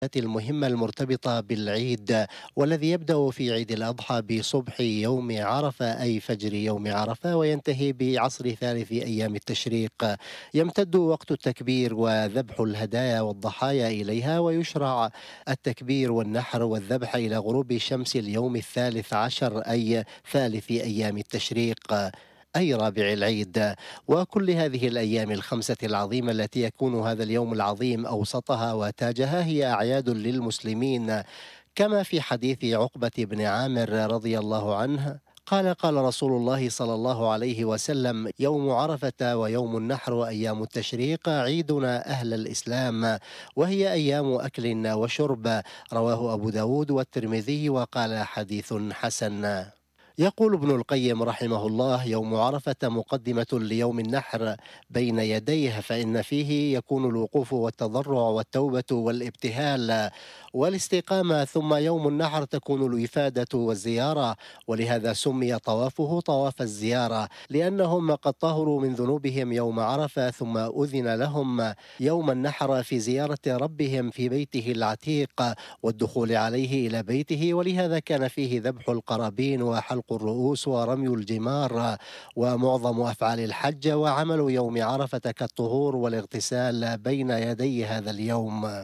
المهمة المرتبطة بالعيد، والذي يبدأ في عيد الأضحى بصبح يوم عرفة أي فجر يوم عرفة، وينتهي بعصر ثالث أيام التشريق. يمتد وقت التكبير وذبح الهدايا والضحايا إليها، ويشرع التكبير والنحر والذبح إلى غروب شمس اليوم الثالث عشر أي ثالث أيام التشريق أي رابع العيد. وكل هذه الأيام الخمسة العظيمة التي يكون هذا اليوم العظيم أوسطها وتاجها هي أعياد للمسلمين، كما في حديث عقبة بن عامر رضي الله عنه قال: قال رسول الله صلى الله عليه وسلم: يوم عرفة ويوم النحر وأيام التشريق عيدنا أهل الإسلام، وهي أيام أكل وشرب. رواه أبو داود والترمذي وقال: حديث حسن. يقول ابن القيم رحمه الله: يوم عرفة مقدمة ليوم النحر بين يديه، فإن فيه يكون الوقوف والتضرع والتوبة والابتهال والاستقامة، ثم يوم النحر تكون الوفادة والزيارة، ولهذا سمي طوافه طواف الزيارة، لأنهم قد طهروا من ذنوبهم يوم عرفة، ثم أذن لهم يوم النحر في زيارة ربهم في بيته العتيق والدخول عليه إلى بيته، ولهذا كان فيه ذبح القرابين وحلق الرؤوس ورمي الجمار ومعظم أفعال الحج. وعمل يوم عرفة كالطهور والاغتسال بين يدي هذا اليوم.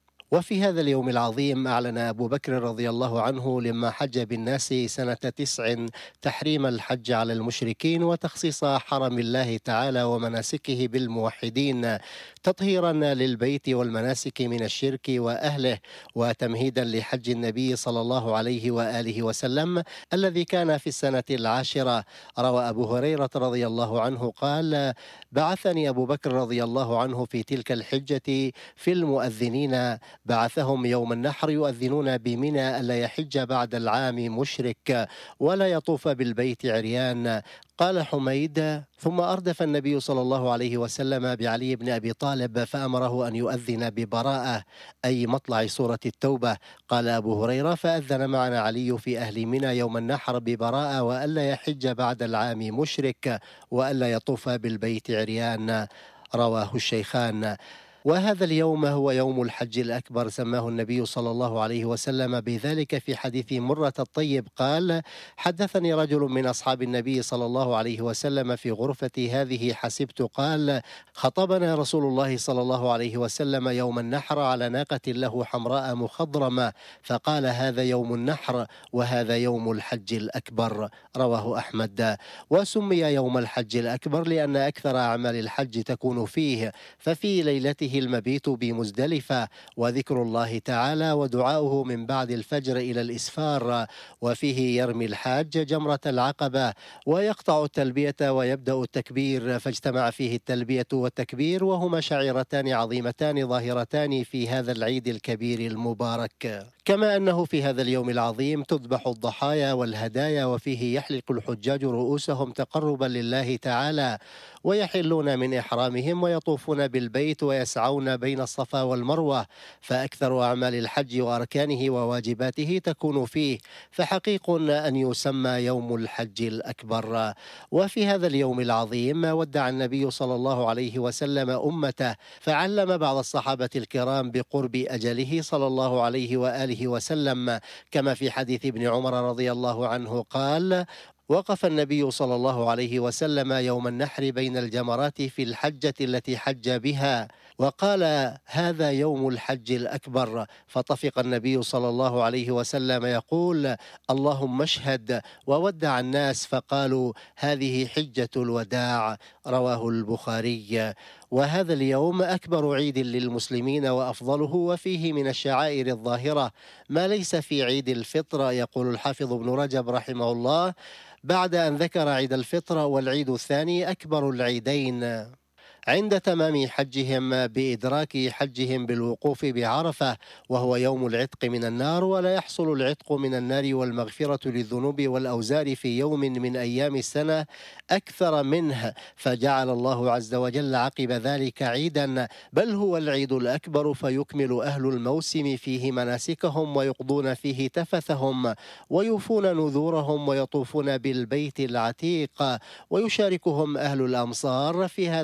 وفي هذا اليوم العظيم أعلن أبو بكر رضي الله عنه لما حج بالناس سنة 9 تحريم الحج على المشركين وتخصيص حرم الله تعالى ومناسكه بالموحدين، تطهيرا للبيت والمناسك من الشرك وأهله، وتمهيدا لحج النبي صلى الله عليه وآله وسلم الذي كان في السنة 10. روى أبو هريرة رضي الله عنه قال: بعثني أبو بكر رضي الله عنه في تلك الحجة في المؤذنين، بعثهم يوم النحر يؤذنون بمنى ألا يحج بعد العام مشرك ولا يطوف بالبيت عريان. قال حميد: ثم أردف النبي صلى الله عليه وسلم بعلي بن أبي طالب فأمره أن يؤذن ببراءة أي مطلع سورة التوبة. قال أبو هريرة: فأذن معنا علي في أهل منى يوم النحر ببراءة وألا يحج بعد العام مشرك وألا يطوف بالبيت عريان. رواه الشيخان. وهذا اليوم هو يوم الحج الأكبر، سماه النبي صلى الله عليه وسلم بذلك في حديث مرة الطيب قال: حدثني رجل من أصحاب النبي صلى الله عليه وسلم في غرفتي هذه حسبت قال: خطبنا رسول الله صلى الله عليه وسلم يوم النحر على ناقة له حمراء مخضرمة، فقال: هذا يوم النحر وهذا يوم الحج الأكبر. رواه أحمد. وسمي يوم الحج الأكبر لأن أكثر أعمال الحج تكون فيه، ففي ليلته المبيت بمزدلفة وذكر الله تعالى ودعاؤه من بعد الفجر إلى الإسفار، وفيه يرمي الحاج جمرة العقبة ويقطع التلبية ويبدأ التكبير، فاجتمع فيه التلبية والتكبير، وهما شعيرتان عظيمتان ظاهرتان في هذا العيد الكبير المبارك. كما أنه في هذا اليوم العظيم تذبح الضحايا والهدايا، وفيه يحلق الحجاج رؤوسهم تقربا لله تعالى، ويحلون من إحرامهم ويطوفون بالبيت ويسعون بين الصفا والمروة، فأكثر أعمال الحج وأركانه وواجباته تكون فيه، فحقيق أن يسمى يوم الحج الأكبر. وفي هذا اليوم العظيم ودع النبي صلى الله عليه وسلم أمته، فعلم بعض الصحابة الكرام بقرب أجله صلى الله عليه وآله وسلم، كما في حديث ابن عمر رضي الله عنه قال: وقف النبي صلى الله عليه وسلم يوم النحر بين الجمرات في الحجة التي حج بها، وقال: هذا يوم الحج الأكبر، فطفق النبي صلى الله عليه وسلم يقول: اللهم اشهد، وودع الناس فقالوا: هذه حجة الوداع. رواه البخاري. وهذا اليوم أكبر عيد للمسلمين وأفضله، وفيه من الشعائر الظاهرة ما ليس في عيد الفطر. يقول الحافظ ابن رجب رحمه الله بعد أن ذكر عيد الفطر: والعيد الثاني أكبر العيدين عند تمام حجهم بإدراك حجهم بالوقوف بعرفة، وهو يوم العتق من النار، ولا يحصل العتق من النار والمغفرة للذنوب والأوزار في يوم من أيام السنة أكثر منه، فجعل الله عز وجل عقب ذلك عيدا، بل هو العيد الأكبر، فيكمل أهل الموسم فيه مناسكهم ويقضون فيه تفثهم ويوفون نذورهم ويطوفون بالبيت العتيق، ويشاركهم أهل الأمصار في هذا العيد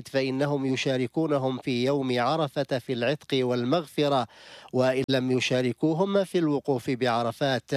العيد فإنهم يشاركونهم في يوم عرفة في العتق والمغفرة، وإن لم يشاركوهم في الوقوف بعرفات.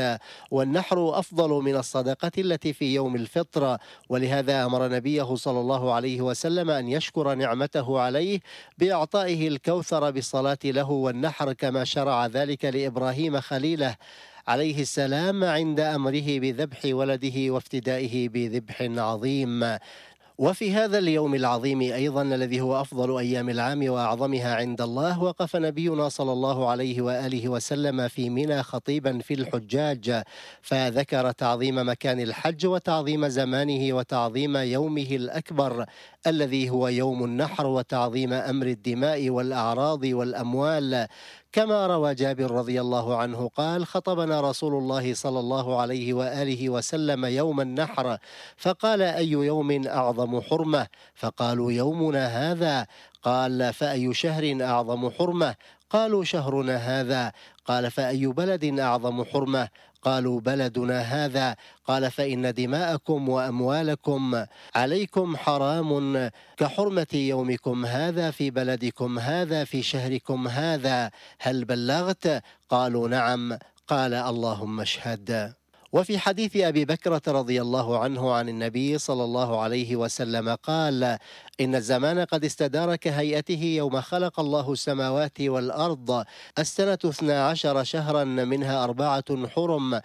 والنحر أفضل من الصدقة التي في يوم الفطر، ولهذا أمر نبيه صلى الله عليه وسلم أن يشكر نعمته عليه بإعطائه الكوثر بالصلاة له والنحر، كما شرع ذلك لإبراهيم خليله عليه السلام عند أمره بذبح ولده وافتدائه بذبح عظيم. وفي هذا اليوم العظيم أيضا الذي هو أفضل أيام العام وأعظمها عند الله، وقف نبينا صلى الله عليه وآله وسلم في منى خطيبا في الحجاج، فذكر تعظيم مكان الحج وتعظيم زمانه وتعظيم يومه الأكبر الذي هو يوم النحر، وتعظيم أمر الدماء والأعراض والأموال. كما روى جابر رضي الله عنه قال: خطبنا رسول الله صلى الله عليه وآله وسلم يوم النحر فقال: أي يوم أعظم حرمة؟ فقالوا: يومنا هذا. قال: فأي شهر أعظم حرمة؟ قالوا: شهرنا هذا. قال: فأي بلد أعظم حرمة؟ قالوا: بلدنا هذا. قال: فإن دماءكم وأموالكم عليكم حرام كحرمة يومكم هذا في بلدكم هذا في شهركم هذا، هل بلغت؟ قالوا: نعم. قال: اللهم اشهد. وفي حديث أبي بكرة رضي الله عنه عن النبي صلى الله عليه وسلم قال: إن الزمان قد استدار كهيئته يوم خلق الله السماوات والأرض، السنة 12 شهرا منها 4 حرم،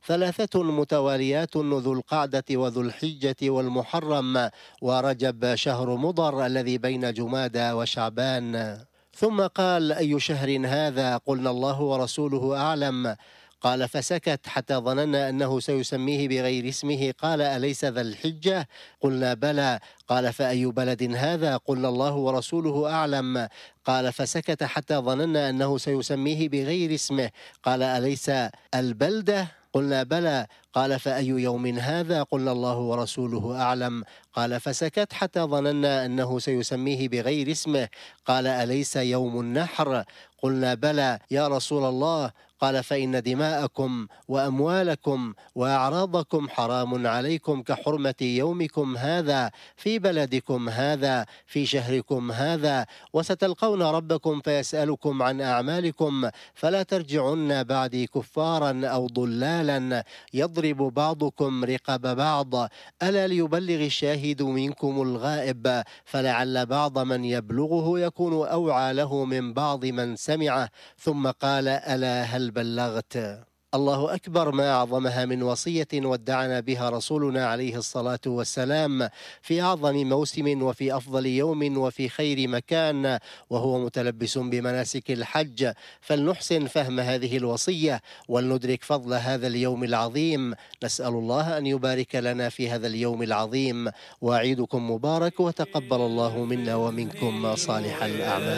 3 متواليات ذو القعدة وذو الحجة والمحرم، ورجب شهر مضر الذي بين جمادى وشعبان. ثم قال: أي شهر هذا؟ قلنا: الله ورسوله أعلم. قال: فسكت حتى ظننا أنه سيسميه بغير اسمه. قال: أليس ذا الحجة؟ قلنا: بلى. قال: فأي بلد هذا؟ قلنا: الله ورسوله أعلم. قال: فسكت حتى ظننا أنه سيسميه بغير اسمه. قال: أليس البلدة؟ قلنا: بلى. قال: فأي يوم هذا؟ قلنا: الله ورسوله أعلم. قال: فسكت حتى ظننا أنه سيسميه بغير اسمه. قال: أليس يوم النحر؟ قلنا: بلى يا رسول الله. قال: فإن دماءكم وأموالكم وأعراضكم حرام عليكم كحرمة يومكم هذا في بلدكم هذا في شهركم هذا، وستلقون ربكم فيسألكم عن أعمالكم، فلا ترجعن بعدي كفارا أو ضلالا يضرب بعضكم رقاب بعض، ألا ليبلغ الشاهد منكم الغائب، فلعل بعض من يبلغه يكون أوعى له من بعض من سمعه. ثم قال: ألا هل بلغت؟ الله أكبر، ما أعظمها من وصية ودعنا بها رسولنا عليه الصلاة والسلام في أعظم موسم وفي أفضل يوم وفي خير مكان، وهو متلبس بمناسك الحج. فلنحسن فهم هذه الوصية ولندرك فضل هذا اليوم العظيم. نسأل الله أن يبارك لنا في هذا اليوم العظيم، وعيدكم مبارك، وتقبل الله منا ومنكم صالح الأعمال.